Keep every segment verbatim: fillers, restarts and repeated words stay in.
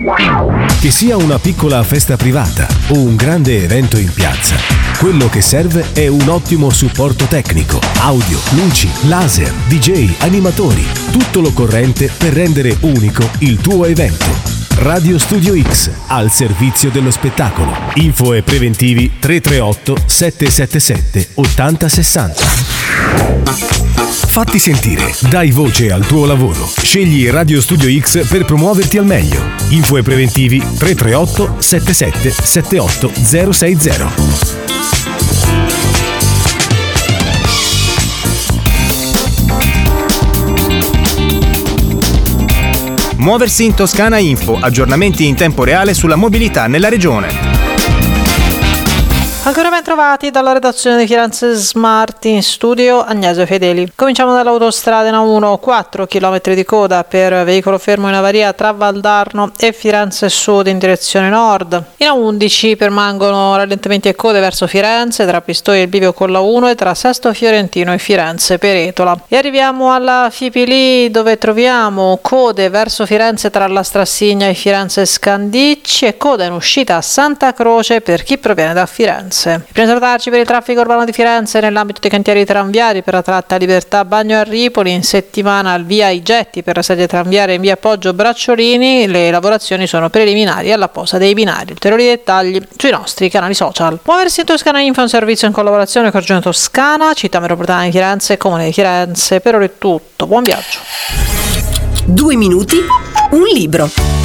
Che sia una piccola festa privata o un grande evento in piazza, quello che serve è un ottimo supporto tecnico, audio, luci, laser, D J, animatori, tutto l'occorrente per rendere unico il tuo evento. Radio Studio X, al servizio dello spettacolo. Info e preventivi tre tre otto sette sette sette otto zero sei zero. Fatti sentire, dai voce al tuo lavoro. Scegli Radio Studio X per promuoverti al meglio. Info e preventivi tre tre otto sette sette sette otto zero sei zero. Muoversi in Toscana Info, aggiornamenti in tempo reale sulla mobilità nella regione. Ancora ben trovati dalla redazione di Firenze Smart, in studio Agnese Fedeli. Cominciamo dall'autostrada in A uno, quattro chilometri di coda per veicolo fermo in avaria tra Valdarno e Firenze Sud in direzione nord. In A undici permangono rallentamenti e code verso Firenze tra Pistoia e il bivio con l'A uno e tra Sesto Fiorentino e Firenze Peretola. E arriviamo alla Fipili, dove troviamo code verso Firenze tra la Strassigna e Firenze Scandicci e coda in uscita a Santa Croce per chi proviene da Firenze. I primi saltarci per il traffico urbano di Firenze nell'ambito dei cantieri tranviari per la tratta Libertà Bagno a Ripoli. In settimana al via I Getti per la sedia tranviaria in via Poggio Bracciolini. Le lavorazioni sono preliminari alla posa dei binari. Ulteriori dettagli sui nostri canali social. Muoversi in Toscana Info è un servizio in collaborazione con Regione Toscana, Città Metropolitana di Firenze e Comune di Firenze. Per ora è tutto, buon viaggio. Due minuti, un libro.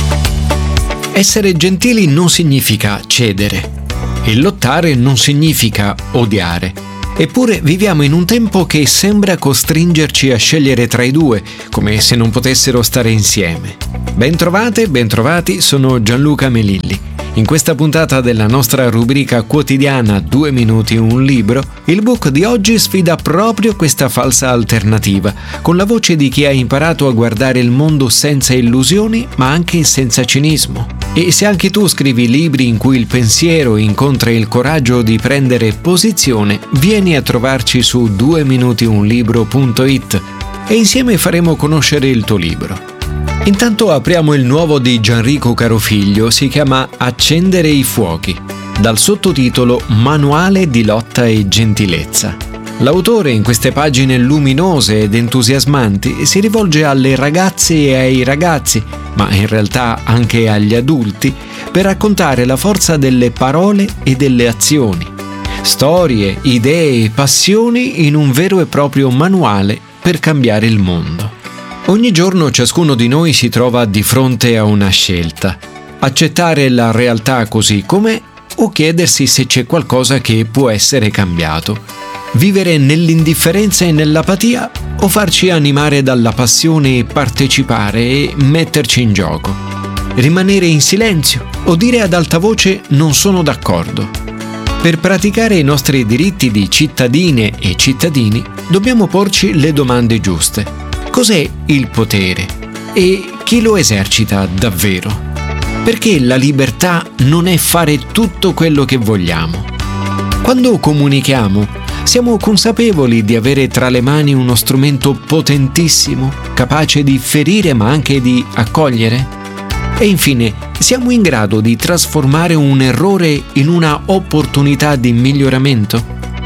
Essere gentili non significa cedere. E lottare non significa odiare. Eppure viviamo in un tempo che sembra costringerci a scegliere tra i due, come se non potessero stare insieme. Bentrovate, bentrovati, sono Gianluca Melilli. In questa puntata della nostra rubrica quotidiana Due minuti un libro, il book di oggi sfida proprio questa falsa alternativa, con la voce di chi ha imparato a guardare il mondo senza illusioni, ma anche senza cinismo. E se anche tu scrivi libri in cui il pensiero incontra il coraggio di prendere posizione, vieni a trovarci su due minuti un libro punto it e insieme faremo conoscere il tuo libro. Intanto apriamo il nuovo di Gianrico Carofiglio, si chiama Accendere i fuochi, dal sottotitolo Manuale di lotta e gentilezza. L'autore, in queste pagine luminose ed entusiasmanti, si rivolge alle ragazze e ai ragazzi, ma in realtà anche agli adulti, per raccontare la forza delle parole e delle azioni. Storie, idee, passioni in un vero e proprio manuale per cambiare il mondo. Ogni giorno ciascuno di noi si trova di fronte a una scelta: accettare la realtà così com'è o chiedersi se c'è qualcosa che può essere cambiato. Vivere nell'indifferenza e nell'apatia o farci animare dalla passione e partecipare e metterci in gioco. Rimanere in silenzio o dire ad alta voce non sono d'accordo. Per praticare i nostri diritti di cittadine e cittadini dobbiamo porci le domande giuste. Cos'è il potere? E chi lo esercita davvero? Perché la libertà non è fare tutto quello che vogliamo? Quando comunichiamo, siamo consapevoli di avere tra le mani uno strumento potentissimo, capace di ferire ma anche di accogliere? E infine, siamo in grado di trasformare un errore in una opportunità di miglioramento?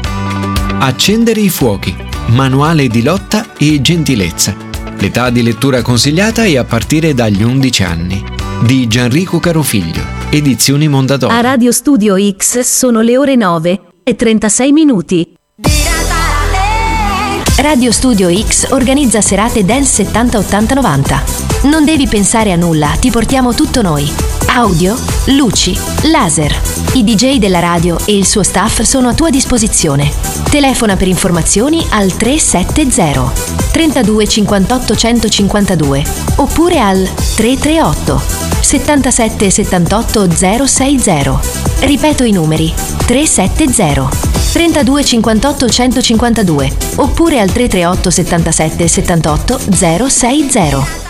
Accendere i fuochi. Manuale di lotta e gentilezza. L'età di lettura consigliata è a partire dagli undici anni. Di Gianrico Carofiglio, Edizioni Mondadori. A Radio Studio X sono le ore nove e trentasei minuti. Radio Studio X organizza serate dance settanta ottanta novanta. Non devi pensare a nulla, ti portiamo tutto noi. Audio, luci, laser. I D J della radio e il suo staff sono a tua disposizione. Telefona per informazioni al tre sette zero trentadue cinquantotto centocinquantadue oppure al tre tre otto settantasette settantotto zero sei zero. Ripeto i numeri: tre sette zero trentadue cinquantotto centocinquantadue oppure al tre tre otto settantasette settantotto zero sei zero.